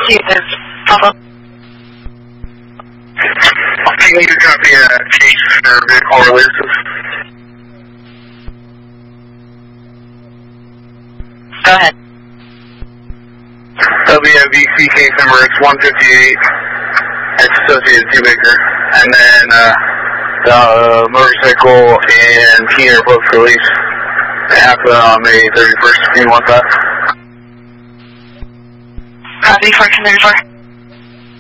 you is Papa. Can you copy a case for vehicle releases? Go ahead. That'll be a VC case number, it's 158. It's associated to Baker. And then the motorcycle and Keener both released. It happened on May 31st. Can you want that? Copy for 1034.